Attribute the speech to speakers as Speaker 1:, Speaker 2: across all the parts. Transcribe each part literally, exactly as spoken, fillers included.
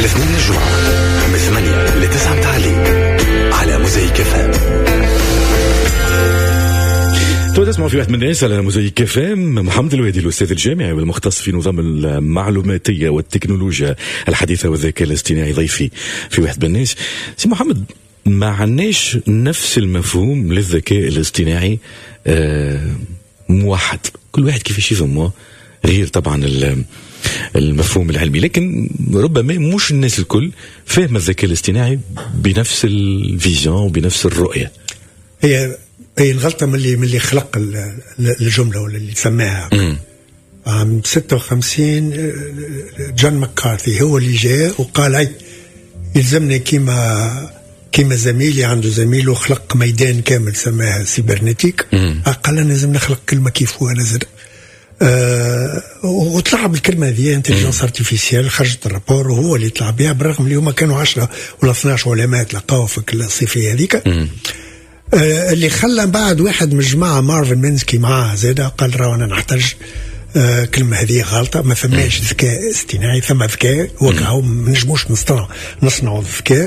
Speaker 1: الاثنين الجمعة من ثمانية لتسعة متعلي على موزايك اف ام.
Speaker 2: تو تسمعوا في واحد من الناس على موزايك اف ام. محمد الوادي الأستاذ الجامعي والمختص في نظام المعلوماتية والتكنولوجيا الحديثة والذكاء الاصطناعي ضيفي في واحد من الناس. سي محمد، ما عناش نفس المفهوم للذكاء الاصطناعي آه موحد، كل واحد كيفاش يفهمه غير طبعا المفهوم العلمي، لكن ربما مش الناس الكل فهم الذكاء الاصطناعي بنفس الفيزيون وبنفس الرؤية.
Speaker 3: هي هي الغلطة من اللي من اللي خلق الجملة ولا اللي سماها عام ستة وخمسين جون مكارثي هو اللي جاء وقال هاي يلزمنا كيما كيما زميلي عنده زميله خلق ميدان كامل سماها سيبرنتيك، قال أنا لازم نخلق كلمة كيف هو أنا زاد أه وطلع بالكلمة ذي انتليجنس ارتيفيسيال، خرجت الرابور وهو اللي طلع بها، بالرغم اللي هما كانوا عشرة ولا اثناش علماء تلقاوا في الصيفية هذيك. أه اللي خلى بعد واحد من الجماعة مارفن مينسكي معاه زاد قال راهو أنا نحتاج أه كلمة هذه غلطة، ما ثماش ذكاء اصطناعي، ثم ذكاء وكاو ما نجموش نصنعوا نصنعوا الذكاء.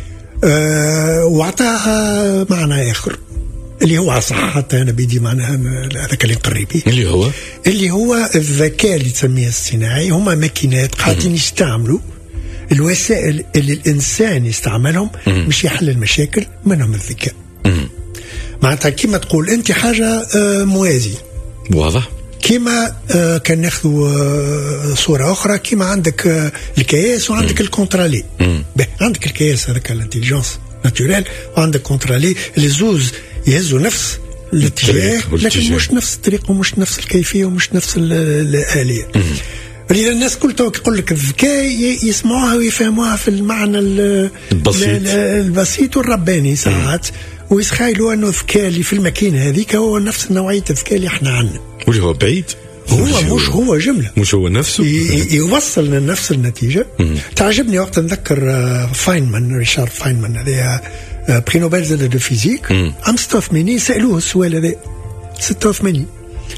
Speaker 3: أه وعطاها معنى آخر اللي هو صح حتى أنا بيدي معناها هذاك اللي نقري به، اللي
Speaker 2: هو
Speaker 3: اللي هو الذكاء اللي تسميه الصناعي. هما ماكينات قاعدين يستعملوا الوسائل اللي الإنسان يستعملهم مش يحل المشاكل، منهم الذكاء. معناتها كيما تقول أنت حاجة موازية
Speaker 2: واضح، كيما
Speaker 3: كان ناخذ صورة أخرى، كيما عندك الكياس وعندك الكونترالي. عندك الكياس هذاك الانتليجنس ناتوريل، وعندك كونترالي اللي زوز يهزوا نفس الاتجاه لكن مش نفس الطريقة ومش نفس الكيفية ومش نفس الآلية. ولذا الناس كل تو يقول لك الذكاء يسمعوها ويفهموها في المعنى البسيط, البسيط والرباني ساعات، ويتخيلوا أنه الذكاء اللي في الماكينة هذيك هو نفس نوعية الذكاء اللي احنا عندنا،
Speaker 2: واللي هو بعيد،
Speaker 3: هو مش, مش هو جملة،
Speaker 2: مش هو نفسه
Speaker 3: يوصل لنفس النتيجة. تعجبني وقت نذكر فاينمان، ريشارد فاينمان هذا بري نوبل زاد دو فيزيك عام ستة وثمانين، سألوه السؤال هذا ستة وثمانين،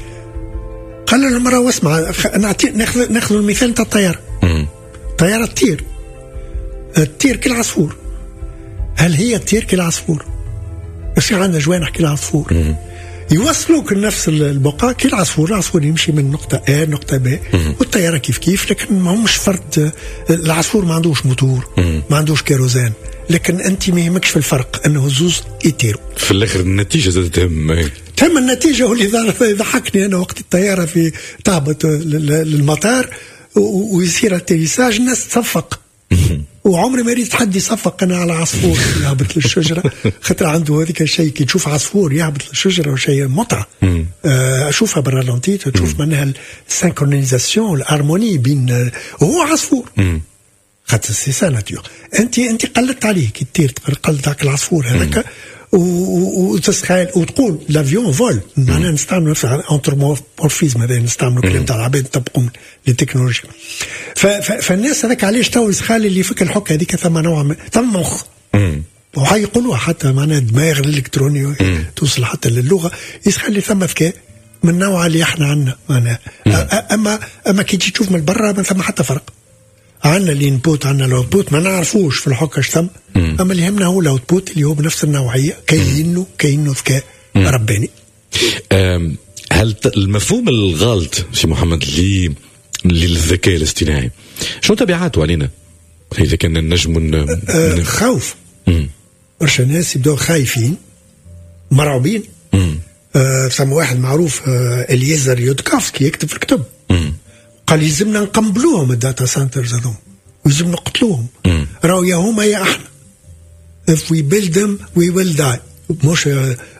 Speaker 3: قال له المرة واسمع نعطي ناخذ ناخذ المثال تاع الطيارة. الطيارة تطير تطير كالعصفور، هل هي تطير كالعصفور؟ بس عندنا جوانح كالعصفور يوصلوك لنفس البقعة كالعصفور. العصفور يمشي من نقطة A نقطة B، والطيارة كيف كيف، لكن ما همش فرد. العصفور ما عندوش موتور، ما عندوش كيروزان، لكن أنت ما يهمكش في الفرق أنه زوز يطيروا.
Speaker 2: في الآخر النتيجة زاد تهم
Speaker 3: تهم النتيجة. واللي ضحكني أنا وقت الطيارة في تهبط للمطار ويصير التريساج الناس تصفق، وعمري ما ريت حد يصفق أنا على عصفور يهبط للشجرة، خاطر عنده هذيك الشيء كي تشوف عصفور يهبط للشجرة وشيء متعة. آه أشوفها بالرالونتي تشوف منها السينكرونيزاسيون الهارموني بين وهو عصفور، خاطر سي سا ناتور. أنت أنت قلت عليه كي تطير قلت على العصفور هذاك وتسخيل وتقول لافيون فول، معناها نستعملوا نفس انترومورفيزم هذا، نستعملوا كلام تاع العباد نطبقوا للتكنولوجيا. فالناس هذاك علاش تو يسخال اللي فك الحكه هذيك ثم نوع من ثم مخ، وهي يقولوها حتى معناها دماغ الالكتروني توصل حتى للغه، يسخال اللي ثم ذكاء من النوع اللي احنا عندنا معناها. اما اما كي تجي تشوف من برا ما ثم حتى فرق. عندنا الانبوت عندنا الاوتبوت ما نعرفوش في الحكة اش ثم، اما اللي يهمنا هو الاوتبوت اللي هو بنفس النوعيه كاينه كاينه ذكاء رباني.
Speaker 2: هل المفهوم الغلط سي محمد لي للذكاء الاصطناعي شو تبعاته علينا اذا كان النجم
Speaker 3: أه خوف؟ برشا ناس يبداو خايفين مرعوبين. أه ثم واحد معروف أه اليزر يودكافسكي يكتب في الكتب، قال يلزمنا نقنبلوهم الداتا سنترز هذوم ويلزم نقتلوهم، راهو يا هما يا احنا. if we build them we will die. مش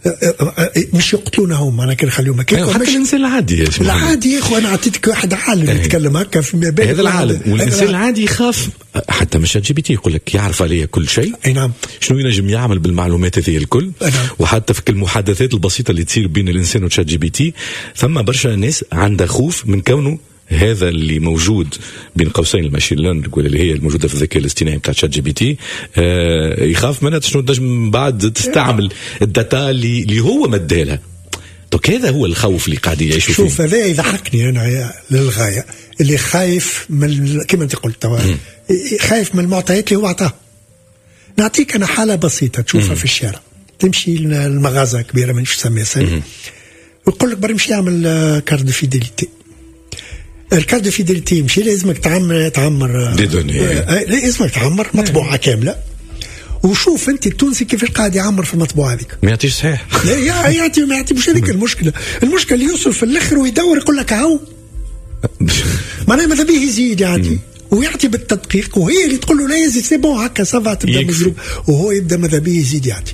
Speaker 3: مش يقتلونا هم، انا كان نخليهم هكاك.
Speaker 2: حتى الانسان العادي يا
Speaker 3: العادي يا اخو، انا اعطيتك واحد عالم يتكلم هكا في ما بين
Speaker 2: هذا العالم، والانسان العادي يخاف. حتى مش شات جي بي تي يقول لك يعرف عليا كل شيء.
Speaker 3: اي نعم.
Speaker 2: شنو ينجم يعمل بالمعلومات هذه الكل؟ نعم. وحتى في المحادثات البسيطه اللي تصير بين الانسان وشات جي بي تي ثم برشا ناس عندها خوف من كونه هذا اللي موجود بين قوسين الماشين ليرنينج ولا اللي هي الموجوده في الذكاء الاصطناعي بتاع شات جي بي تي، آه يخاف منها شنو تنجم بعد تستعمل الداتا اللي اللي هو مدالها. دوك هذا هو الخوف اللي قاعد يعيشوا فيه.
Speaker 3: شوف هذا يضحكني انا للغايه، اللي خايف من كما انت قلت خايف من المعطيات اللي هو عطاه. نعطيك انا حاله بسيطه تشوفها في الشارع، تمشي المغازه كبيره ما نعرفش نسميها سامي، ويقول لك بري مشي يعمل كارت دو فيديليتي. الكارت دو فيديليتي يمشي لازمك تعمر تعمر
Speaker 2: دي دوني،
Speaker 3: لازمك تعمر مطبوعه كامله، وشوف انت التونسي كيفاش قاعد يعمر في المطبوعه هذيك.
Speaker 2: ما يعطيش صحيح.
Speaker 3: لا يعطي ما يعطي، مش هذيك المشكله. المشكله اللي يوصل في الاخر ويدور يقول لك هاو معناها ماذا به يزيد يعطي ويعطي بالتدقيق، وهي اللي تقول له لا يزيد سي بون هكا سافا تبدا مضروب، وهو يبدا ماذا به يزيد يعطي.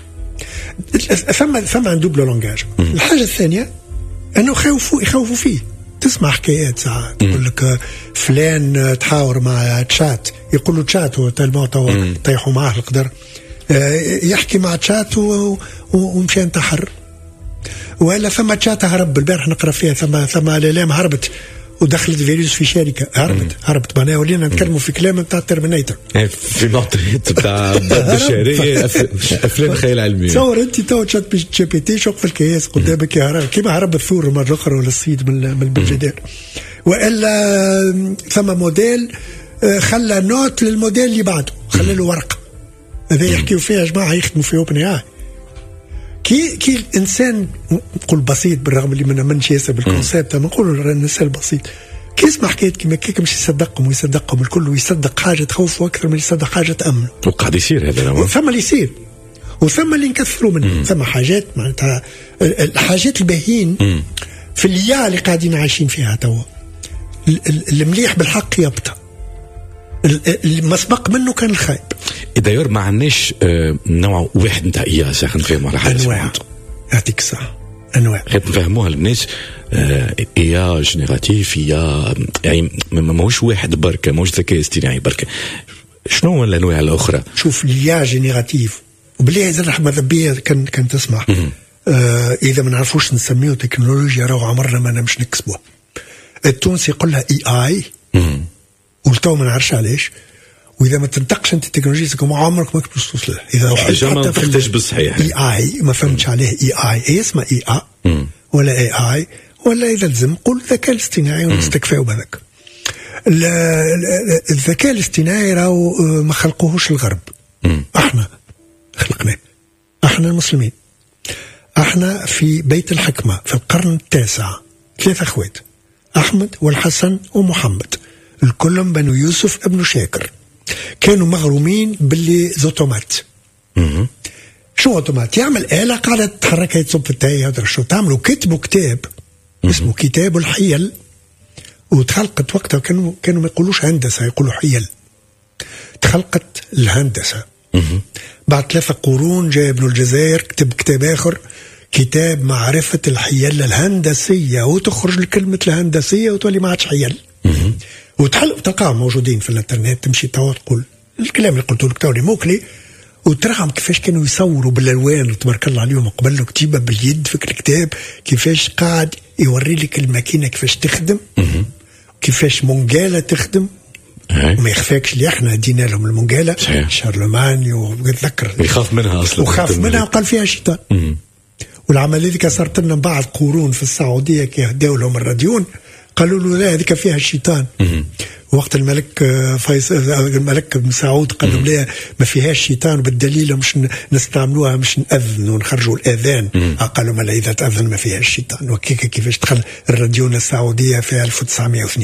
Speaker 3: ثم ثم عن دوبل لونجاج. الحاجه الثانيه انه يخوفوا يخوفوا فيه. تسمع حكايات ساعات يقول لك فلان تحاور مع تشات، يقول له تشات هو تلمو طيحوا معاه القدر، يحكي مع تشات ومشى انتحر. ولا ثم تشات هرب، البارح نقرا فيها ثم ثم الاعلام هربت ودخلت فيروس في شركه، هربت هربت معناها ولينا نتكلموا في كلام نتاع ترمينيتر
Speaker 2: في معطيات نتاع بشريه افلام خيال علمي.
Speaker 3: تصور انت تو تشات جي بي تي شوف في الكياس قدامك يهرب كيما هرب الثور مره اخرى ولا الصيد من من الجدار. والا ثم موديل خلى نوت للموديل اللي بعده، خلى له ورقه هذا يحكيوا فيها جماعه يخدموا في اوبن اي. كي كي الانسان نقول بسيط بالرغم اللي ما منش ياسر بالكونسيبت، ما نقولوا الانسان البسيط كي يسمع حكايات كيما كيك مش يصدقهم ويصدقهم الكل، ويصدق حاجه تخوفه اكثر من يصدق حاجه تامنه.
Speaker 2: وقاعد يصير هذا،
Speaker 3: ثم اللي يصير وثم اللي نكثروا منه. ثم حاجات معناتها الحاجات الباهين في اللياعه اللي قاعدين عايشين فيها توا. المليح بالحق يبطأ، اللي ما سبق منه كان الخايب.
Speaker 2: داير ما عندناش نوع واحد نتاع اياس خلينا نفهموا على حاجه
Speaker 3: انواع. يعطيك الصحه انواع
Speaker 2: خلينا نفهموها للناس. ايا جينيراتيف ايا يعني ماهوش واحد بركه، ماهوش ذكاء اصطناعي بركه. شنو هو الانواع الاخرى؟
Speaker 3: شوف الايا جينيراتيف وبالله اذا رح ماذا بيا كان كان تسمع آه اذا ما نعرفوش نسميه تكنولوجيا راهو عمرنا ما نمش نكسبوها. التونسي يقول لها اي اي والتو ما نعرفش علاش، واذا ما تنتقش انت التكنولوجيا كما عمرك ما كنت توصل لها. اذا
Speaker 2: حاجه ما تحتاج بالصحيح
Speaker 3: اي اي ما فهمتش عليه اي اي هي اسمها اي اي ولا اي اي ولا اذا لازم قول الذكاء الاصطناعي ونستكفاو بهذاك. الذكاء الاصطناعي راهو ما خلقوهوش الغرب، احنا خلقناه، احنا المسلمين. احنا في بيت الحكمه في القرن التاسع ثلاثة اخوات، احمد والحسن ومحمد، الكلهم بنو يوسف ابن شاكر، كانوا مغرومين باللي زوتومات. شو اوتومات؟ يعمل آلة قاعدة تتحرك هي تصب في التاي هذا شو تعملوا. كتبوا كتاب اسمه كتاب الحيل، وتخلقت وقتها كانوا كانوا ما يقولوش هندسة يقولوا حيل. تخلقت الهندسة. بعد ثلاثة قرون جاء ابن الجزائر كتب كتاب آخر كتاب معرفة الحيل الهندسية، وتخرج لكلمة الهندسية وتولي ما عادش حيل. وتحل تلقاهم موجودين في الانترنت، تمشي توا تقول الكلام اللي قلته لك توني موكلي، وتراهم كيفاش كانوا يصوروا بالالوان تبارك الله عليهم، قبل كتيبه باليد في الكتاب، كيفاش قاعد يوري لك الماكينه كيفاش تخدم، كيفاش منقاله تخدم. وما يخفاكش اللي احنا دينا لهم المنقاله شارلمان ويتذكر
Speaker 2: يخاف منها اصلا،
Speaker 3: وخاف منها وقال فيها شيطان. والعمليه ذيك صارت لنا بعد قرون في السعوديه كي هداو لهم الراديون قالوا له لا هذيك فيها الشيطان. وقت الملك فيصل الملك بن سعود قال لهم لا ما فيهاش شيطان، وبالدليل مش نستعملوها مش نأذن ونخرجوا الأذان. قالوا ما لا إذا تأذن ما فيهاش شيطان. وكيف كيفاش دخل الراديون السعودية في ألف وتسعمائة واثنين.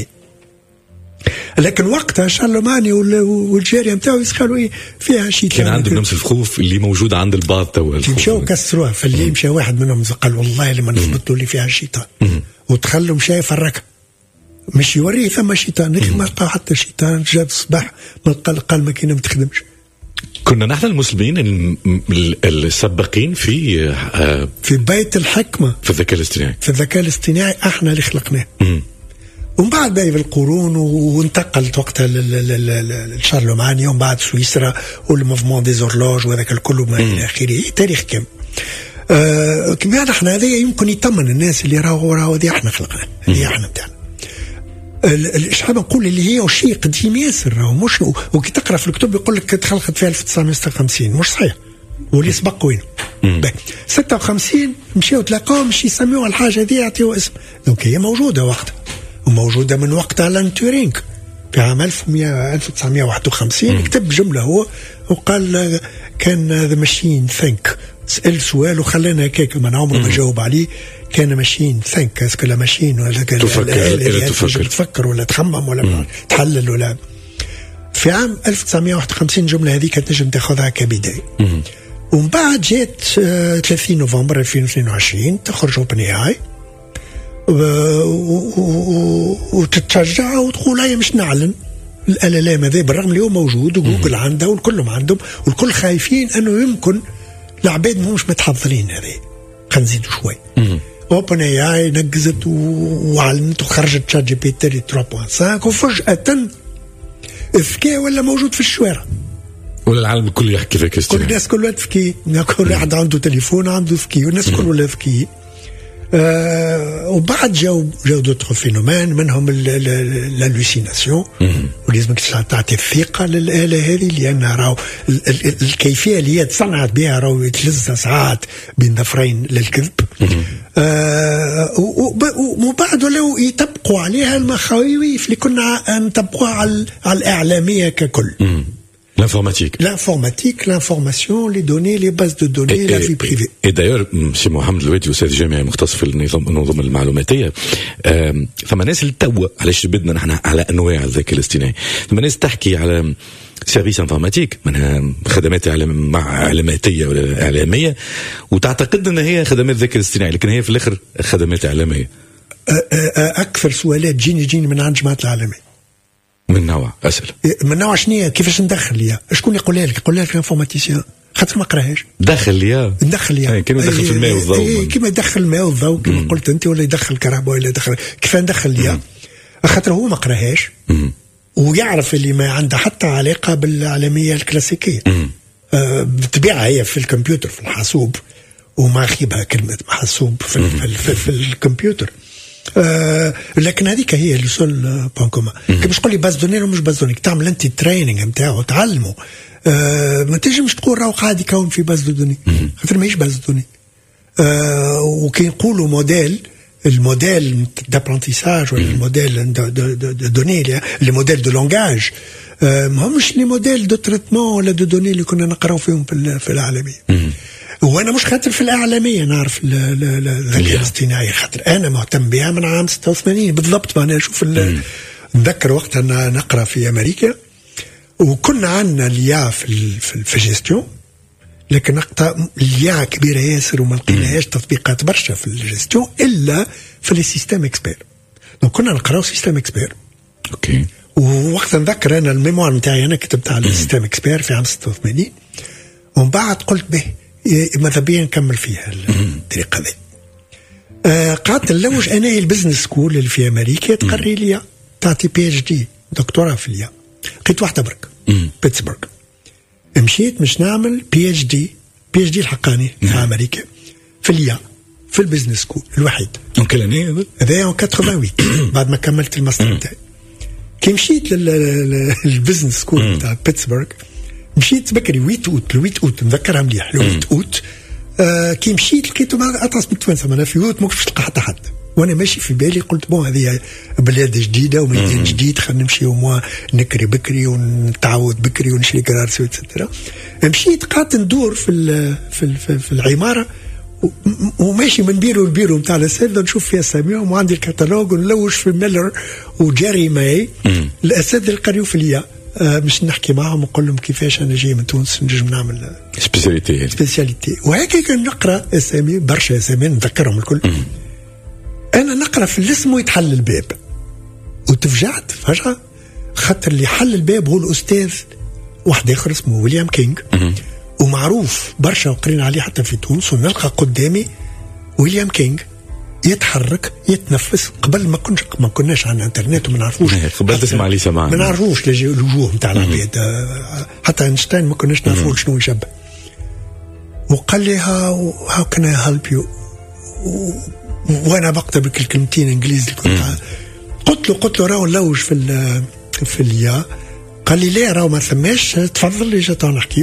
Speaker 3: لكن وقتها شارلماني والجاريه نتاعو يسخلوا ايه فيها شيطان.
Speaker 2: كان عندهم نفس الخوف اللي موجود عند الباط توا.
Speaker 3: مشاو كسروها، فاللي مشى واحد منهم قال والله لما نثبتوا اللي فيها الشيطان، وتخلوا مشى يفركها مش يوريه ثم شيطان. ما لقى حتى شيطان، جاب الصباح ما لقى، قال ما كاين ما تخدمش.
Speaker 2: كنا نحن المسلمين السباقين في
Speaker 3: في بيت الحكمه
Speaker 2: في الذكاء الاصطناعي.
Speaker 3: في الذكاء الاصطناعي احنا اللي خلقناه. ومن بعد باقي بالقرون وانتقلت وقتها للشارلماني، ومن بعد سويسرا والموفمون دي زورلوج وهذاك الكل ما الى اخره. تاريخ كم آه كما نحن هذا يمكن يطمن الناس اللي راهو راهو هذه احنا خلقنا، هذه احنا بتاعنا. الشعب نقول اللي هي شيء قديم ياسر، راهو مش. وكي تقرا في الكتب يقول لك تخلقت في ألف وتسعمائة وستة وخمسين، مش صحيح. واللي سبق وينه. ستة وخمسين مشيو تلاقاهم مش يسميوها الحاجة دي يعطيوا اسم. دونك هي موجودة وقتها وموجودة من وقت ألان تورينغ في عام ألف وتسعمائة وواحد وخمسين كتب جملة هو وقال كان ذا ماشين ثينك. سأل سؤال وخلانا هكاك ما عمره ما جاوب عليه. كان ماشين ثينك اسكو لا ماشين ولا
Speaker 2: تفكر تفكر
Speaker 3: تفكر ولا تخمم ولا مم. تحلل ولا. في عام ألف وتسعمائة وواحد وخمسين الجملة هذه كانت نجم تاخذها كبداية. ومن بعد جات ثلاثين نوفمبر ألفين واثنين وعشرين تخرج اوبن اي اي وتتشجع وتقول هيا مش نعلن الالام هذا بالرغم اللي هو موجود وجوجل عنده والكلهم عندهم والكل خايفين انه يمكن العباد مش متحضرين. هذه خلينا نزيدوا شوي. اوبن اي اي نقزت وعلنت وخرجت شات جي بي تي ثلاثة فاصلة خمسة وفجأة الذكاء ولا موجود في الشوارع
Speaker 2: ولا العالم الكل يحكي ذكاء اصطناعي.
Speaker 3: كل الناس كلها ذكي كل واحد عنده تليفون عنده ذكي والناس كلها ذكي. آه وبعد جاو جاو دوتر فينومان منهم اللوسيناسيون ولازمك تعطي الثقة للآلة هذه لأنها راهو الكيفية اللي هي تصنعت بها راهو ثلاث ساعات بين ظفرين للكذب. آه وبعد لو يطبقوا عليها المخاويف اللي كنا نطبقوها على, على الإعلامية ككل.
Speaker 2: L'informatique.
Speaker 3: L'informatique, l'information, les données, les bases de données, et, la vie privée.
Speaker 2: Et d'ailleurs, سي محمد الوادي أستاذ جامعي مختص في النظام النظم المعلوماتية. ثم ناس التو علاش بدنا نحن على أنواع الذكاء الاصطناعي. ثم ناس تحكي على سيرفيس انفورماتيك منها خدمات إعلام مع إعلاماتية ولا إعلامية وتعتقد أن هي خدمات ذكاء الاصطناعي لكن هي في الآخر خدمات إعلامية.
Speaker 3: أكثر سؤالات جيني جيني من عند جماعة العالمية.
Speaker 2: من نوع أسئلة
Speaker 3: من نوع شنية كيفاش ندخل ليها شكون يقولها لك يقولها لك انفورماتيسيان خاطر ما قراهاش
Speaker 2: دخل ليها
Speaker 3: ندخل ليها
Speaker 2: كيما يدخل في الماء والضوء
Speaker 3: كيما يدخل الماء والضوء كيما قلت انت ولا يدخل الكهرباء ولا يدخل كيف ندخل ليها خاطر هو ما قراهاش ويعرف اللي ما عنده حتى علاقة بالعالمية الكلاسيكية. آه بتبيعها هي في الكمبيوتر في الحاسوب وما خيبها كلمة محاسوب في, في, في, في الكمبيوتر. آه لكن هذيك هي لو سول بوان كومان. كيفاش تقول لي باز دوني ولا مش باز دوني تعمل انت التريننج نتاعو تعلمه. آه ما تنجمش تقول راهو قاعد يكون في باز دوني خاطر ماهيش باز دوني. آه وكي نقولوا موديل الموديل دابرونتيساج ولا الموديل دو دو دو دوني لي موديل دو لونغاج آه ما همش لي موديل دو تريتمون ولا دو دوني اللي كنا نقراو فيهم في في العالمية. وانا مش خاطر في الاعلاميه نعرف الذكاء الاصطناعي خاطر انا مهتم بها من عام ستة وثمانين بالضبط. وانا اشوف نذكر وقتها نقرا في امريكا وكنا عندنا اليا في في الجيستيون لكن نقطه اليا كبيره ياسر وما لقيناهاش تطبيقات برشا في الجيستيون الا في لي سيستيم اكسبير. دونك كنا نقراو سيستيم اكسبير.
Speaker 2: اوكي.
Speaker 3: ووقت نذكر انا الميموار نتاعي انا كتبت على السيستيم اكسبير في عام ستة وثمانين ومن بعد قلت به ماذا بيا نكمل فيها الطريقة هذه. آه قعدت نلوج أنا البزنس سكول اللي في أمريكا تقري لي تعطي بي اتش دي دكتوراه في اليا. لقيت واحدة برك بيتسبرغ مشيت مش نعمل بي اتش دي بي اتش دي الحقاني في أمريكا في اليا في البزنس سكول الوحيد.
Speaker 2: كل أني هذا؟
Speaker 3: هذا ثمانية وثمانين بعد ما كملت الماستر نتاعي. كي مشيت للبزنس سكول نتاع بيتسبرغ مشيت بكري ويت اوت الويت اوت نذكرها مليح الويت اوت. آه كي مشيت لقيته ما اطرس من توانسه انا في اوت ما كنتش تلقى حتى حد وانا ماشي في بالي قلت بون هذه بلاد جديده وميدان جديد خلينا نمشي وما نكري بكري ونتعود بكري ونشري كرارسي وتسترا. مشيت قعدت ندور في في في, في العماره وماشي من بيرو لبيرو نتاع الاساتذه نشوف فيها اساميهم وعندي الكتالوج ونلوش في ميلر وجاري ماي الاساتذه اللي قريوا في اليا. آه مش نحكي معهم ونقول لهم كيفاش انا جاي من تونس نجم نعمل
Speaker 2: سبيسياليتي
Speaker 3: سبيسياليتي وهيك كان نقرا اسامي برشا اسامي نتذكرهم الكل. مم. انا نقرا في الاسم ويتحل الباب وتفجعت فجاه خاطر اللي حل الباب هو الاستاذ واحد اخر اسمه ويليام كينغ. مم. ومعروف برشا وقرينا عليه حتى في تونس ونلقى قدامي ويليام كينغ يتحرك يتنفس قبل ما كناش ما كناش على الانترنت وما نعرفوش
Speaker 2: قبل تسمع عليه سمعنا
Speaker 3: ما نعرفوش الوجوه نتاع العباد حتى اينشتاين ما كناش نعرفوا شنو يشبه. وقال لي هاو هاو كان اي هيلب يو وانا بكتب الكلمتين انجليزي كنت قلت له قلت له راهو نلوج في في اليا. قال لي ليه راهو ما ثماش تفضل لي جاتو نحكيو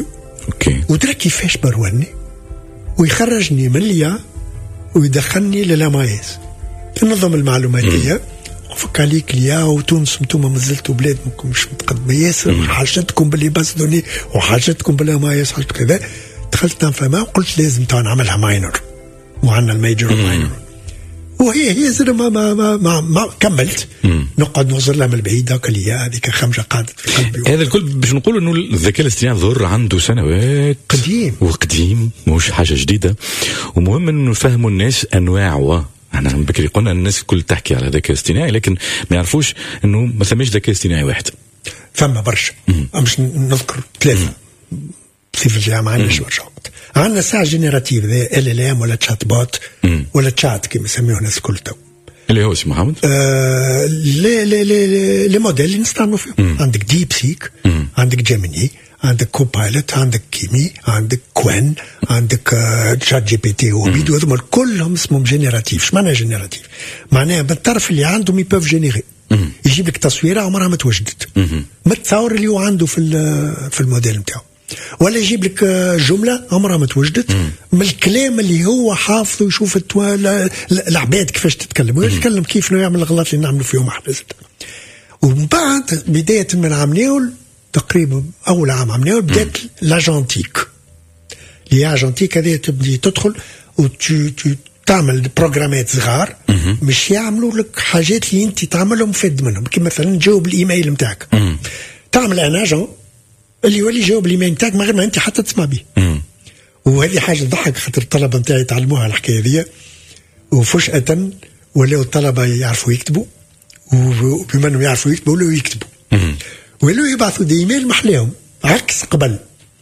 Speaker 2: اوكي.
Speaker 3: ودرا كيفاش بروني ويخرجني من ليا ويدخلني للامايز النظم المعلوماتيه. فك عليك ليا وتونس انتم مازلتوا بلاد مش متقدمه ياسر، حاجتكم باللي باس دوني وحاجتكم بالامايز حاجه كذا. دخلت نفهمها وقلت لازم تو نعملها ماينر، وعندنا الميجر والماينر، وهي هي زر ما ما ما, ما, ما كملت. مم. نقعد نوصل لها من البعيد هكا ليا هذيك خمجه قعدت في قلبي.
Speaker 2: هذا الكل باش نقولوا انه الذكاء الاصطناعي ظهر عنده سنوات
Speaker 3: قديم
Speaker 2: وقديم، مش حاجه جديده. ومهم انه نفهموا الناس انواعه. احنا بكري قلنا الناس الكل تحكي على الذكاء الاصطناعي، لكن ما يعرفوش انه ما ثماش ذكاء اصطناعي واحد،
Speaker 3: فما برشا. مش نذكر ثلاثه في الجامعه ما عندناش برشا وقت. عندنا ساعه جينيراتيف ال ال ام ولا تشات بوت ولا تشات كما يسميوه الناس الكل تو،
Speaker 2: اللي هو سي محمد
Speaker 3: آه لي لي لي لي موديل اللي نستعملوا فيهم. مم. عندك ديب سيك، مم. عندك جيميني، عندك كوبايلوت، عندك كيمي، عندك كوين، عندك آه تشات جي بي تي وبيدو. هذوما كلهم اسمهم جينيراتيف. ايش معناها جينيراتيف؟ معناها بالطرف اللي عندهم يبوف جينيري، يجيب لك تصويره عمرها ما توجدت، ما تصور اللي هو عنده في في الموديل نتاعو، ولا يجيب لك جمله عمرها ما توجدت من الكلام اللي هو حافظه ويشوف العباد كيفاش تتكلم ويتكلم كيف يعمل الغلط اللي نعملوا فيهم احنا. ومن بعد بدايه من عام ناول تقريبا اول عام عام ناول بدات لاجونتيك. لاجونتيك هذه تبدي تدخل وتو تعمل بروجرامات صغار مش يعملوا لك حاجات اللي انت تعملهم فد منهم، كما مثلا تجاوب الايميل نتاعك، تعمل ان اجون اللي يولي يجاوب الايميل نتاعك من غير ما انت حتى تسمع به. وهذه حاجه تضحك، خاطر الطلبه نتاعي يتعلموها الحكايه هذه، وفجاه ولاو الطلبه يعرفوا يكتبوا، وبما انهم يعرفوا يكتبوا ولاو يكتبوا ولاو يبعثوا دي ايميل محلاهم عكس قبل.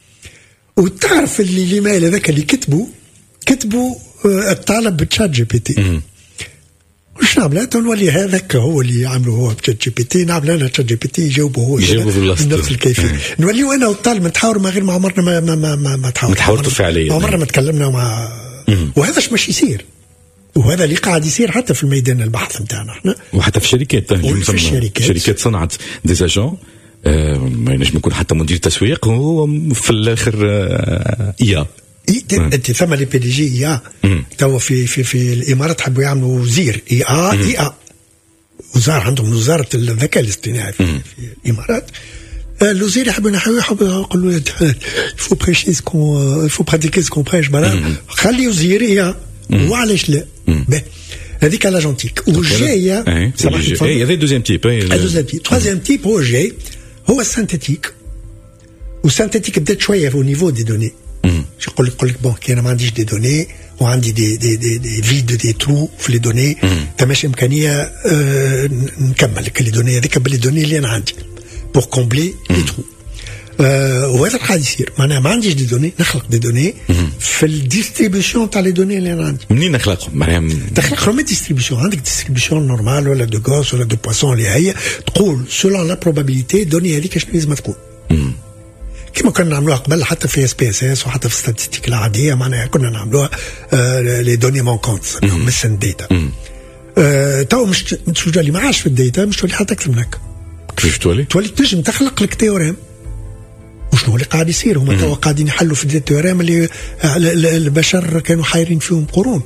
Speaker 3: وتعرف اللي الايميل هذاك اللي كتبوا كتبوا الطالب بتشات جي بي تي. وش نعمل؟ نولي هذاك هو اللي عمله هو بتشات جي بي تي، نعمل انا تشات جي بي تي يجاوبه هو بنفس الكيفيه. نولي انا والطالب نتحاور ما غير ما عمرنا ما ما ما ما, ما تحاوروا
Speaker 2: تحاورتوا فعليا،
Speaker 3: عمرنا ما تكلمنا مع. وهذاش مش يصير، وهذا اللي قاعد يصير حتى في الميدان البحث نتاعنا احنا،
Speaker 2: وحتى في الشركات.
Speaker 3: في الشركات
Speaker 2: شركات صنعت ديزاجون آه ما ينجم يكون حتى مدير تسويق وهو في الاخر آه ايا
Speaker 3: انت ثم لي بي دي جي يا توا في في في الامارات حبوا يعملوا وزير اي ا اي ا وزاره عندهم وزاره الذكاء الاصطناعي في, في الامارات. الوزير يحب ينحو يحب يقول له يفو بريشي سكون يفو براتيكي سكون بريش معناها خلي وزير يا وعلاش لا. هذيك لاجونتيك وجايه
Speaker 2: سامحني هذا دوزيام تيب.
Speaker 3: دوزيام تيب تروازيام تيب هو جاي هو السانتيتيك. والسانتيتيك بدات شويه في نيفو دي دوني. يقول لك يقول لك بون كي انا ما عنديش دي دوني وعندي دي دي دي, دي فيد دي ترو في لي دوني، فماش امكانيه آه نكمل لك لي دوني هذيك باللي دوني اللي انا عندي بور كومبلي لي ترو. آه وهذا قاعد يصير، معناها ما عنديش دي دوني نخلق دي دوني في الديستريبيوشن تاع لي دوني اللي انا عندي.
Speaker 2: منين نخلقهم؟ معناها
Speaker 3: تخلقهم ديستريبيوشن، عندك ديستريبيوشن نورمال ولا دو غوس ولا دو بواسون اللي هي تقول سولون لا بروبابيليتي دوني هذيك شنو لازم تكون. كما كنا نعملوها قبل حتى في اس بي اس اس وحتى في الستاتستيك العاديه، معناها كنا نعملوها آه لي دوني مونكونت ميسن داتا. آه تو مش تولي اللي ما عادش في الداتا مش تولي حتى اكثر من هكا.
Speaker 2: كيف تولي؟
Speaker 3: تولي تنجم تخلق لك تيوريم. وشنو اللي قاعد يصير؟ هما تو قاعدين يحلوا في التيوريم اللي البشر كانوا حايرين فيهم قرون.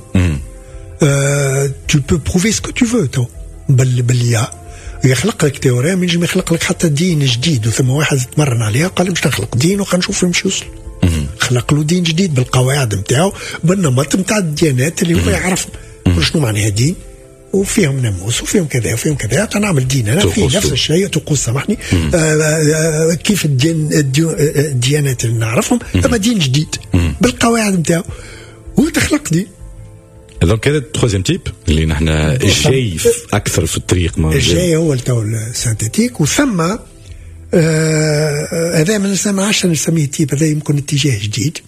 Speaker 3: آه tu peux prouver ce que tu veux تو بال باليا يخلق لك تيوريم ينجم يخلق لك حتى دين جديد، وثم واحد تمرن عليها قال مش نخلق دين وخلينا نشوف فين يوصل. خلق له دين جديد بالقواعد نتاعو بالنمط نتاع الديانات اللي هو يعرف شنو معناها دين، وفيهم ناموس وفيهم كذا وفيهم كذا. تنعمل دين انا في نفس الشيء طقوس سامحني آه آه كيف الدين الديانات اللي نعرفهم، اما دين جديد بالقواعد نتاعو وتخلق دين.
Speaker 2: دونك هذا التروازيام تيب اللي نحن جاي اكثر في الطريق ما
Speaker 3: الجاي هو التو السانتيتيك. وثم هذا آه من السنه عشرة نسميه تيب، هذا يمكن اتجاه جديد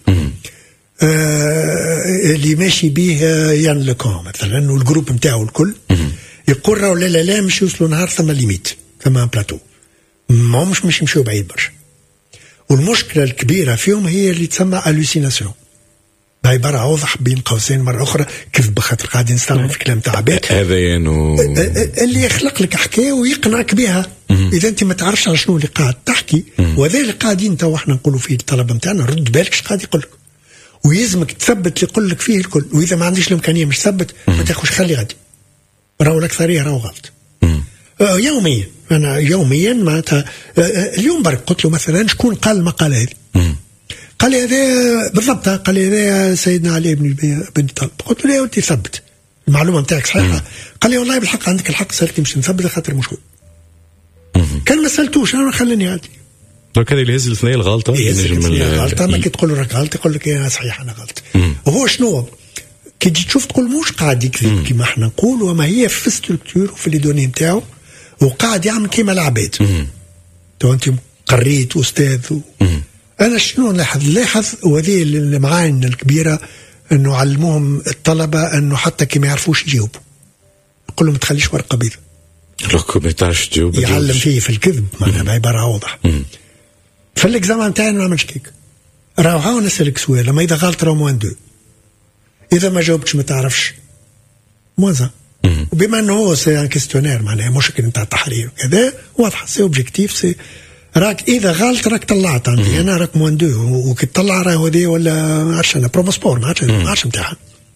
Speaker 3: آه اللي ماشي به يان لوكون مثلا والجروب نتاعو الكل يقول راهو لا لا لا مش يوصلوا نهار ثم ليميت ثم بلاتو ما مش مش يمشيو بعيد برشا. والمشكله الكبيره فيهم هي اللي تسمى الوسيناسيون. عبارة أوضح بين قوسين مرة أخرى كذب خاطر قاعدين نستعمل في كلام تاع عباد
Speaker 2: هذا انه
Speaker 3: اللي يخلق لك حكايه ويقنعك بها. اذا انت ما تعرفش على شنو اللي قاعد تحكي، وهذا اللي قاعدين تو احنا نقولوا فيه الطلبه نتاعنا، رد بالك اش قاعد يقول لك، ويلزمك تثبت اللي يقول لك فيه الكل. واذا ما عنديش الامكانيه مش تثبت ما تاخذش، خلي غادي، راهو الاكثريه راهو غلط. آه يوميا انا يوميا معناتها آه اليوم برك قلت له مثلا شكون قال المقاله هذه؟ قال لي هذا بالضبط، قال لي هذا سيدنا علي بن بن طالب. قلت له يا ولدي ثبت المعلومه نتاعك صحيحه. قال لي والله بالحق عندك الحق، سالتني مش نثبت خاطر مش هو. كان ما سالتوش انا خلاني عادي.
Speaker 2: دونك هذا اللي يهز الاثنين الغلطه
Speaker 3: ينجم الغلطه، ما كي تقول له راك غلط يقول لك انا صحيح انا غلط. وهو شنو كي تجي تشوف تقول موش قاعد يكذب كيما احنا نقولوا، وما هي في الستركتور وفي لي دوني نتاعو، وقاعد يعمل كيما العباد. تو انت قريت استاذ و... انا شنو نلاحظ نلاحظ وهذه المعاين الكبيره انه علموهم الطلبه انه حتى كي ما يعرفوش يجاوبوا يقول لهم ما تخليش ورقه بيضاء.
Speaker 2: لو ما تعرفش تجاوب
Speaker 3: يعلم فيه في الكذب معناها بعباره اوضح. في الاكزامان تاعي ما نعملش كيك، راهو عاون نسالك سؤال، لما اذا غلط راهو موان دو، اذا ما جاوبتش ما تعرفش موان. وبما انه هو سي ان كيستيونير معناها مشكل نتاع التحرير كذا واضحه، سي اوبجيكتيف، سي راك اذا غلط راك طلعت عندي انا راك موان دو، وكي تطلع راهو هذه ولا ما عرفش انا برومو سبور ما عرفش ما عرفش نتاعها.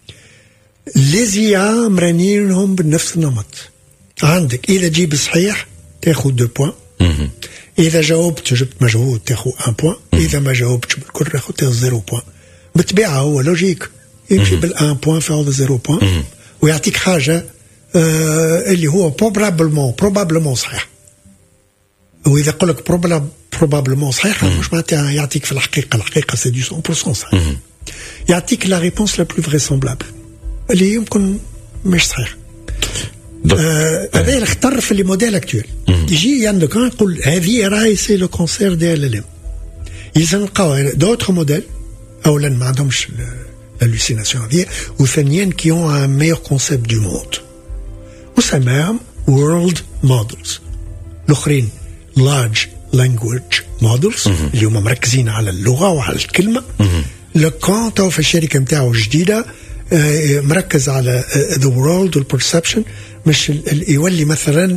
Speaker 3: ليزيا مرانينهم بنفس النمط. عندك اذا جيب صحيح تاخذ دو بوان، اذا جاوبت جبت مجهود تاخذ ان بوان، اذا ما جاوبتش بالكل تاخذ زيرو بوان. بالطبيعه هو لوجيك يمشي بالان بوان في هذا زيرو بوان ويعطيك حاجه آه اللي هو بروبابلمون بروبابلمون صحيح. واذا قال لك بروبابلمون صحيح مش معناتها يعطيك في الحقيقه، الحقيقه سي دو مية بالمية صحيح، يعطيك لا ريبونس لا بلو فريسومبلابل اللي يمكن مش صحيح. هذا اللي اختار في لي موديل اكتويل. يجي يان كان يقول هذه راهي سي لو كونسير دي ال ال ام. يلزم نلقاو دوتر موديل اولا ما عندهمش الهلوسيناسيون هذه، وثانيا كي اون ان ميور كونسيبت دو موند وسماهم وورلد مودلز. الاخرين لارج لانجويج مودلز اللي هما مركزين على اللغه وعلى الكلمه. لكان تو في الشركه نتاعو الجديده مركز على ذا وورلد والبرسبشن، مش يولي مثلا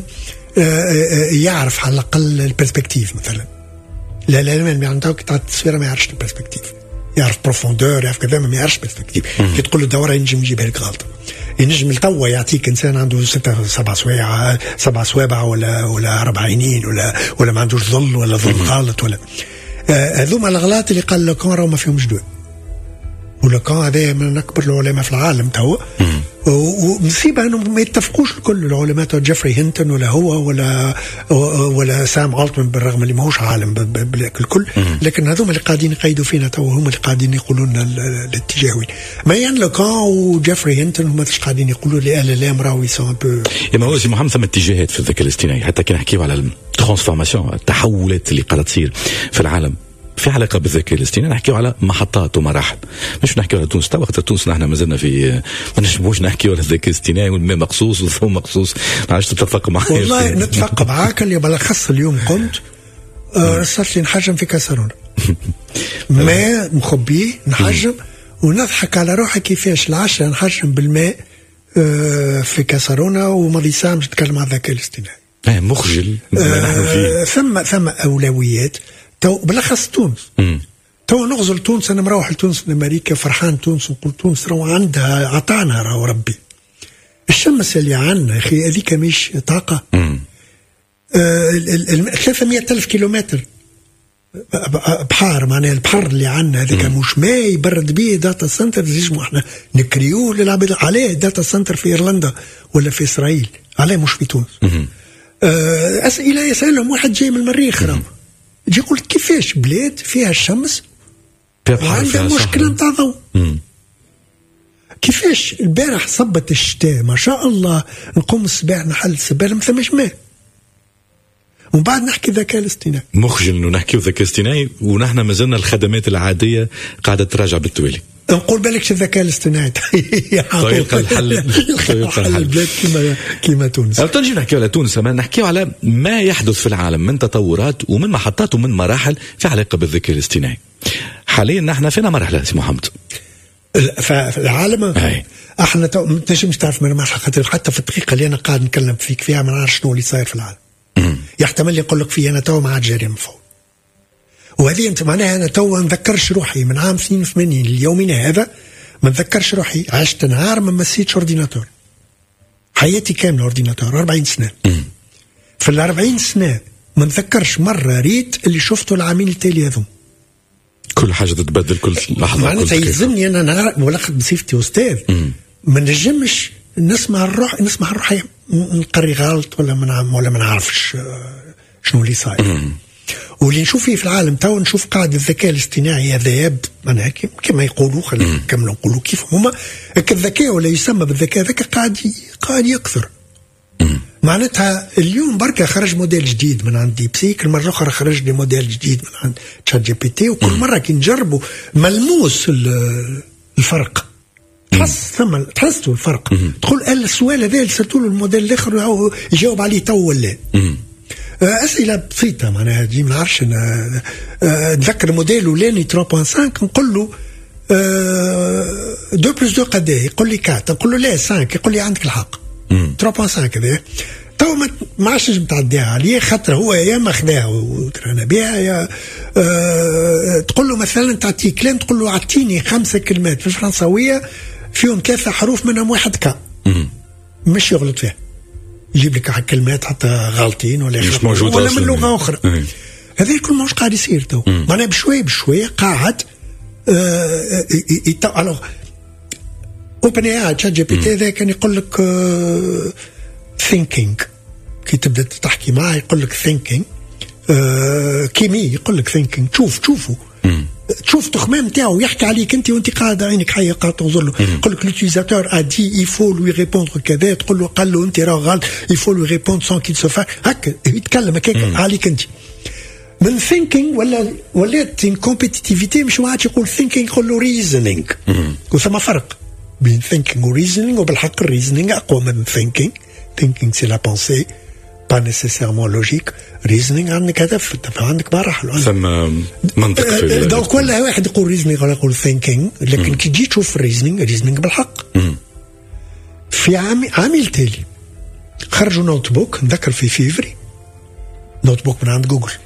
Speaker 3: يعرف على الاقل البرسبكتيف مثلا. لا لا لا ما عنده قطعه التصوير ما يعرفش البرسبكتيف، يعرف بروفوندور يعرف كذا ما يعرفش برسبكتيف. كي تقول له دوره ينجم يجيبها لك غلطه، ينجم التوا يعطيك انسان عنده ستة سبع سوايع سبع سوابع ولا ولا اربع عينين ولا ولا ما عندوش ظل ولا ظل غلط ولا هذوما الاغلاط اللي قال لكان راهو ما فيهمش دواء. ولكان هذا من اكبر العلماء في العالم توا، ومصيبه انهم ما يتفقوش الكل العلماء تو جيفري هينتون ولا هو ولا ولا سام التمان بالرغم اللي ماهوش عالم بالكل، لكن هذوما اللي قاعدين يقيدوا فينا تو هم اللي قاعدين يقولوا لنا الاتجاه وين. ما ين لكان وجيفري هينتون هما اللي قاعدين يقولوا لي ال ام راهو يسون بو.
Speaker 2: ما هو سي محمد ثم اتجاهات في الذكاء الاصطناعي، حتى كي نحكيو على الترانسفورماسيون التحولات اللي قاعده تصير في العالم في علاقه بالذكاء الاصطناعي. نحكيو على محطات ومراحل، مش نحكيو على تونس. وقت تونس نحن مازلنا في ما نجموش نحكيو على الذكاء الاصطناعي والماء مخصوص والثوم مخصوص. معلش تتفق معايا؟
Speaker 3: والله نتفق معاك. اللي بالاخص اليوم قمت رصدت لي نحجم في كاسرونه ماء مخبيه نحجم ونضحك على روحي كيفاش العشاء نحجم بالماء في كاسرونه وماضي ساعه مش نتكلم على الذكاء الاصطناعي.
Speaker 2: مخجل نحن فيه.
Speaker 3: ثم ثم اولويات تو بالاخص تونس. مم. تو نغزل تونس، انا مروح لتونس من امريكا فرحان تونس، نقول تونس راهو عندها عطانا راهو ربي الشمس اللي عندنا يا اخي هذيك مش طاقه. آه ثلاثمية ألف كيلومتر بحار، معناها البحر اللي عندنا هذيك مش ماء يبرد به داتا سنتر نجمو احنا نكريو للعباد عليه داتا سنتر في ايرلندا ولا في اسرائيل، عليه مش في تونس. آه اسئله يسالهم واحد جاي من المريخ راهو يجي يقول كيفاش بلاد فيها الشمس وعندها مشكلة نتاع ضوء، كيفاش البارح صبت الشتاء ما شاء الله نقوم الصباح نحل السبالة ما ثماش ماء، ومن بعد نحكي ذكاء الاصطناعي. مخجل
Speaker 2: انه نحكيو ذكاء اصطناعي ونحن مازلنا الخدمات العادية قاعدة تراجع بالتوالي.
Speaker 3: نقول بالك الذكاء الاصطناعي
Speaker 2: طريقة الحل
Speaker 3: طريقة الحل البلاد كما كما تونس.
Speaker 2: تنجي نحكيو على تونس، نحكيو على ما يحدث في العالم من تطورات ومن محطات ومن مراحل في علاقة بالذكاء الاصطناعي. حاليا نحن فينا مرحلة سي محمد.
Speaker 3: في العالم
Speaker 2: أي.
Speaker 3: احنا تو ما تنجمش تعرف من خاطر حتى في الدقيقه اللي انا قاعد نتكلم فيك فيها ما نعرفش شنو اللي صاير في العالم.
Speaker 2: مم.
Speaker 3: يحتمل يقول لك في انا تو ما عاد جاري من فوق، وهذه انت معناها انا تو ما نذكرش روحي من عام اثنين وثمانين ليومنا هذا، ما نذكرش روحي عشت نهار ما مسيتش اورديناتور حياتي كامله، اورديناتور أربعين سنه.
Speaker 2: مم.
Speaker 3: في الأربعين سنه ما نذكرش مره ريت اللي شفته العامين التالي هذوم.
Speaker 2: كل حاجه تتبدل كل لحظه.
Speaker 3: معناتها يلزمني انا نعرف ولقد بصفتي استاذ ما نجمش نسمع الروح نسمع الروح نقري غلط ولا من ولا ما نعرفش شنو اللي صاير. واللي نشوف فيه في العالم تو نشوف قاعد الذكاء الاصطناعي هذا يب معناها كما يقولوا خلينا نكملوا نقولوا كيف هما الذكاء ولا يسمى بالذكاء ذاك قاعد قاعد يكثر. معناتها اليوم بركة خرج موديل جديد من عند ديب سيك، المرة الأخرى خرج لي موديل جديد من عند تشات جي بي تي، وكل مرة كي نجربوا ملموس الفرق. تحس ثم تحسوا الفرق. تقول السؤال هذا اللي سالتوا له الموديل الآخر يجاوب عليه تو ولا. أسئلة بسيطة معناها دي ما نعرفش أنا نذكر الموديل الأولاني ثلاثة فاصلة خمسة نقول له اثنين بلس اثنين قد ايه؟ يقول لي أربعة، نقول له لا خمسة، يقول لي عندك الحق. ثلاثة فاصلة خمسة كذا تو ما عادش نتعديها عليه خاطر هو يا ما خذاها وترانا بها يا أه تقول له مثلا تعطيه كلام تقول له اعطيني خمسه كلمات في الفرنساويه فيهم ثلاثه حروف منهم واحد كا مش يغلط فيها، يجيب لك كلمات حتى غالطين ولا
Speaker 2: مش موجوده
Speaker 3: ولا من لغه اخرى. هذا كل مش قاعد يصير تو معناها بشوي بشوي قاعد أه الوغ اوبن اي اي تشات جي بي تي هذا كان يقول لك أه thinking كي تبدا تحكي معاه يقول لك thinking آه كيمي يقول لك thinking تشوف تشوفه تشوف تخمام نتاعو يحكي عليك انت وانت قاعد عينك حيه قاعد تنظر له. يقول لك l'utilisateur a dit il faut lui répondre كذا، تقول له قال له انت راه غلط il faut lui répondre sans qu'il se fasse هكا يتكلم هكاك عليك انت. من thinking ولا ولات كومبيتيتيفيتي مش ما عادش يقول thinking يقول له reasoning. وثم فرق بين thinking و reasoning، وبالحق reasoning اقوى من thinking. thinking c'est la pensée pas nécessairement logique. reasoning عندك هدف عندك مراحل
Speaker 2: ثم منطق في
Speaker 3: دونك ولا واحد يقول reasoning ولا يقول thinking، لكن كي تجي تشوف reasoning reasoning بالحق. مم. في عام عامل تالي خرجوا نوت بوك نذكر في فيفري نوت بوك من عند جوجل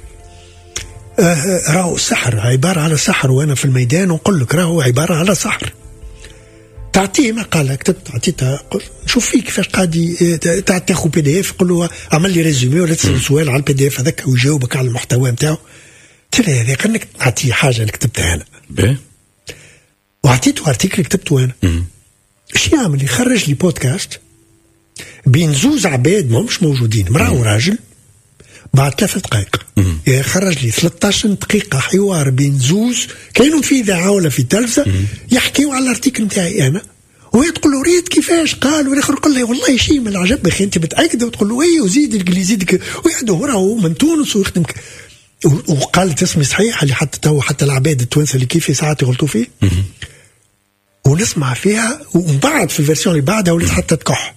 Speaker 3: آه راهو سحر عبارة على سحر، وأنا في الميدان ونقول لك راهو عبارة على سحر. تعطيه مقالة كتبت عطيتها شوف فيه كيفاش قاعد تاخذ بي دي اف، قول له عمل لي ريزومي ولا تسال سؤال على البي دي اف هذاك ويجاوبك على المحتوى نتاعو. قلت له هذاك انك تعطيه حاجه اللي كتبتها انا
Speaker 2: باهي
Speaker 3: وعطيته ارتيكل كتبته انا. ايش يعمل؟ يخرج لي بودكاست بين زوز عباد ما مش موجودين، مراه وراجل، بعد ثلاث دقائق يخرج لي ثلاثة عشر دقيقه حوار بين زوز كانوا في اذاعه ولا في تلفزه يحكيوا على الارتيكل نتاعي انا، وهي تقول له ريت كيفاش قال، والاخر يقول له والله شيء من العجب اخي انت متاكد، وتقول له اي وزيد الانجليزي وحده هو راهو من تونس ويخدم وقالت اسمي صحيح اللي حتى تو حتى العباد التوانسه اللي كيف ساعات يغلطوا فيه ونسمع فيها، ومن بعد في الفيرسيون اللي بعدها ولات حتى تكح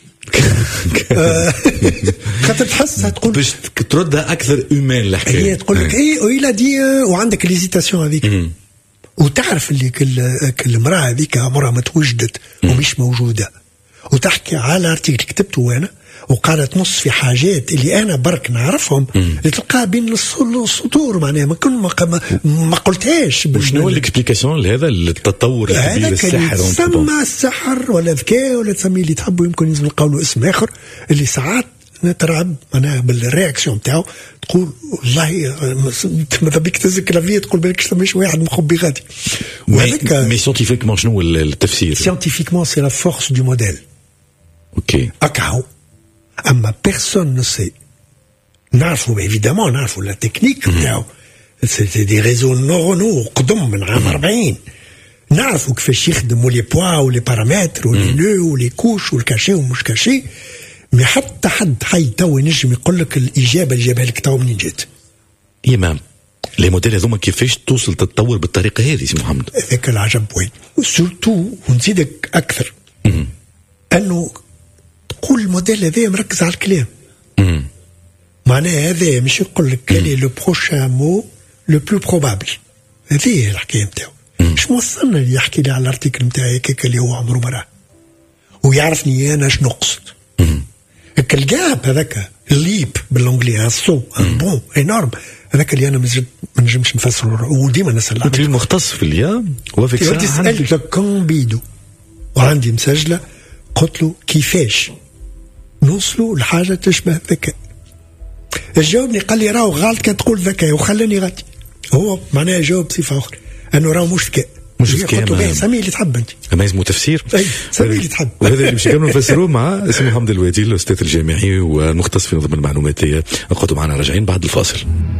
Speaker 3: خاطر تحسها تقول
Speaker 2: باش تردها اكثر ايمان الحكايه،
Speaker 3: هي تقول لك اي ويلا دي وعندك ليزيتاسيون هذيك، وتعرف اللي كل كل المراه هذيك عمرها ما توجدت ومش موجوده، وتحكي على ارتيكل كتبته انا وقاعده تنص في حاجات اللي انا برك نعرفهم اللي تلقاها بين السطور معناها ما كن ما, ما قلتهاش.
Speaker 2: شنو الاكسبليكاسيون لهذا التطور الكبير السحر؟
Speaker 3: تسمى السحر ولا الذكاء ولا تسميه اللي تحبوا، يمكن لازم نلقاو له اسم اخر، اللي ساعات نترعب معناها بالرياكسيون نتاعو تقول والله ماذا بيك تهز كلافيه تقول بالك سميش واحد مخبي غادي.
Speaker 2: وهذاك مي سيانتيفيكمون شنو التفسير؟
Speaker 3: سيانتيفيكمون سي لا فورس دو موديل.
Speaker 2: اوكي
Speaker 3: اكاو اما بيرسون نو سي. نعرفوا ايفيدامون نعرفوا لا تكنيك نتاعو سي دي ريزو نورونو قدم من عام أربعين، نعرفوا كيفاش يخدموا لي بوا ولي بارامتر ولي نو ولي كوش والكاشي ومش كاشي، مي حتى حد حي تو ينجم يقول لك الاجابه اللي جابها لك تو منين جات.
Speaker 2: يمام لي موديل هذوما كيفاش توصل تتطور بالطريقه هذه سي محمد؟
Speaker 3: هذاك العجب وين سورتو ونزيدك اكثر م- انه تقول الموديل هذا مركز على الكلام، م- معناها هذا مش يقول لك كالي لو بروشان مو لو بلو بروبابل، هذه هي الحكايه نتاعو. مش موصلنا يحكي لي على الارتيكل نتاعي كيك اللي هو عمره مرة ويعرفني انا شنو نقصد. هكا الجاب هذاك الليب بالانجلي الصو بون انورم هذاك اللي انا ما نجمش نفسره وديما نسال.
Speaker 2: انت المختص في اليا وفيك
Speaker 3: ساعه سالت كون بيدو وعندي مسجله قلت له كيفاش نوصلوا لحاجه تشبه الذكاء. جاوبني قال لي راهو غلط كان تقول ذكاء وخلاني غادي. هو معناها جاوب بصفه اخرى انه راهو مش ذكاء.
Speaker 2: مش ذكاء.
Speaker 3: قلت له سمي اللي تحب انت.
Speaker 2: ما اسمه تفسير.
Speaker 3: اي سمي اللي تحب.
Speaker 2: وهذا اللي باش نكملوا نفسروه مع اسمه محمد الوادي الاستاذ الجامعي والمختص في النظم المعلوماتيه. نقعدوا معنا راجعين بعد الفاصل.